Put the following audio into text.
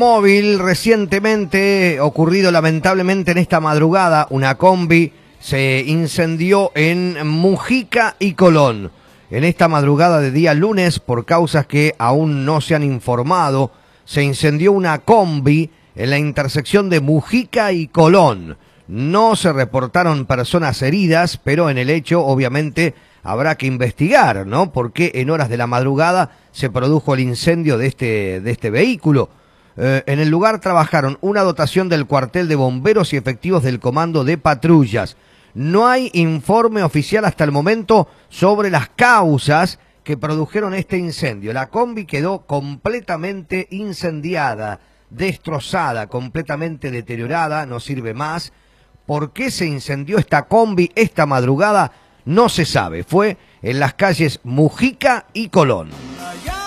Móvil recientemente ocurrido lamentablemente en esta madrugada, una combi se incendió en Mujica y Colón. En esta madrugada de día lunes, por causas que aún no se han informado, se incendió una combi en la intersección de Mujica y Colón. No se reportaron personas heridas, pero en el hecho obviamente habrá que investigar, ¿no? Por qué en horas de la madrugada se produjo el incendio de este vehículo. En el lugar trabajaron una dotación del cuartel de bomberos y efectivos del comando de patrullas. No hay informe oficial hasta el momento sobre las causas que produjeron este incendio. La combi quedó completamente incendiada, destrozada, completamente deteriorada, no sirve más. ¿Por qué se incendió esta combi esta madrugada? No se sabe. Fue en las calles Mujica y Colón.